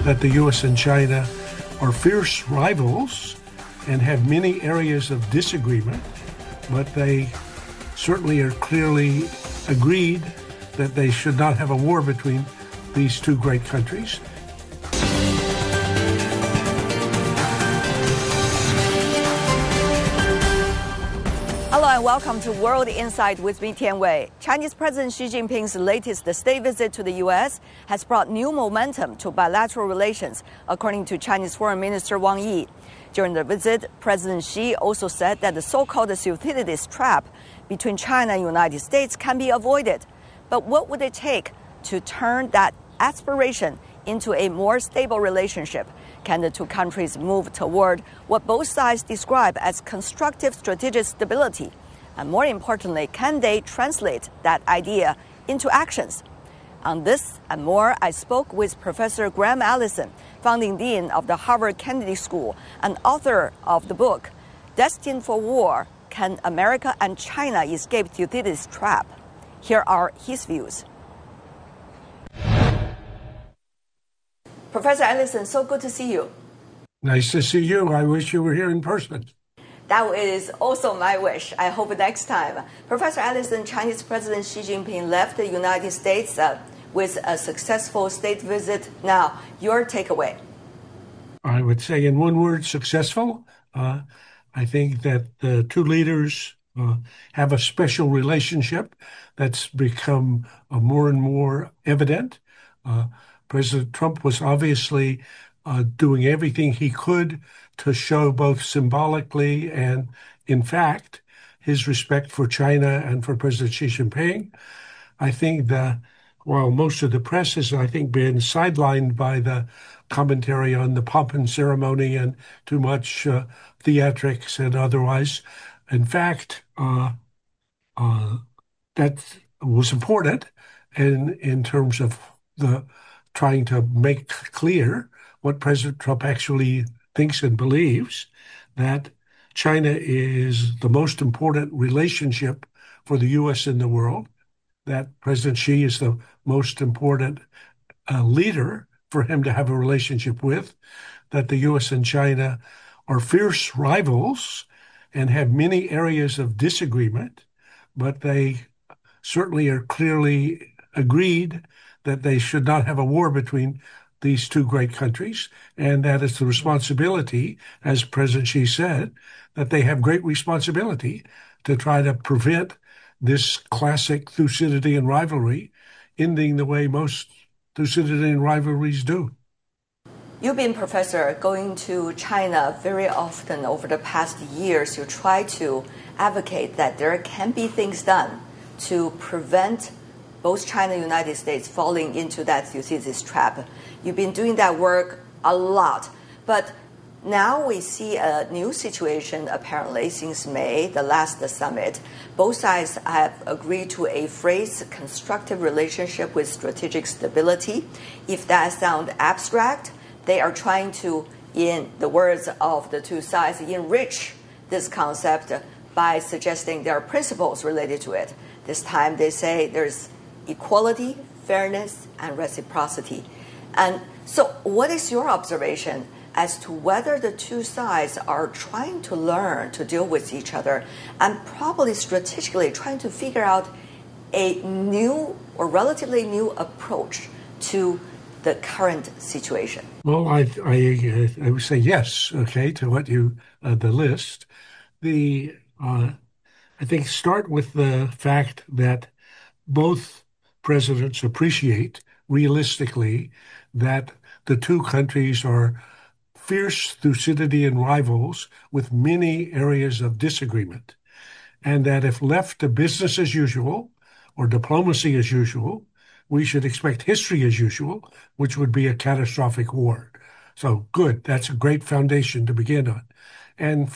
that the U.S. and China are fierce rivals and have many areas of disagreement, but they certainly are clearly agreed that they should not have a war between these two great countries. Hello and welcome to World Insight with me, Tian Wei. Chinese President Xi Jinping's latest state visit to the U.S. has brought new momentum to bilateral relations, according to Chinese Foreign Minister Wang Yi. During the visit, President Xi also said that the so-called Thucydides trap between China and the United States can be avoided. But what would it take to turn that aspiration into a more stable relationship? Can the two countries move toward what both sides describe as constructive strategic stability? And more importantly, can they translate that idea into actions? On this and more, I spoke with Professor Graham Allison, founding dean of the Harvard Kennedy School and author of the book, Destined for War, Can America and China Escape Thucydides' Trap? Here are his views. Professor Allison, so good to see you. Nice to see you. I wish you were here in person. That is also my wish. I hope next time. Professor Allison, Chinese President Xi Jinping left the United States with a successful state visit. Now, your takeaway. I would say in one word, successful. I think that the two leaders have a special relationship that's become more and more evident. President Trump was obviously doing everything he could to show both symbolically and, in fact, his respect for China and for President Xi Jinping. I think that while most of the press has, I think, been sidelined by the commentary on the pomp and ceremony and too much theatrics and otherwise, in fact, that was important in terms of the trying to make clear what President Trump actually thinks and believes, that China is the most important relationship for the U.S. in the world, that President Xi is the most important leader for him to have a relationship with, that the U.S. and China are fierce rivals and have many areas of disagreement, but they certainly are clearly agreed that they should not have a war between these two great countries, and that it's the responsibility, as President Xi said, that they have great responsibility to try to prevent this classic Thucydidean rivalry ending the way most Thucydidean rivalries do. You've been, Professor, going to China very often over the past years. You try to advocate that there can be things done to prevent both China and the United States falling into that Thucydides trap. You've been doing that work a lot. But now we see a new situation, apparently, since May, the last summit. Both sides have agreed to a phrase, constructive relationship with strategic stability. If that sounds abstract, they are trying to, in the words of the two sides, enrich this concept by suggesting there are principles related to it. This time they say there's equality, fairness, and reciprocity. And so what is your observation as to whether the two sides are trying to learn to deal with each other and probably strategically trying to figure out a new or relatively new approach to the current situation? Well, I would say yes, okay, to what you, the list. I think start with the fact that both presidents appreciate realistically that the two countries are fierce Thucydidean rivals with many areas of disagreement, and that if left to business as usual or diplomacy as usual, we should expect history as usual, which would be a catastrophic war. So good, that's a great foundation to begin on. And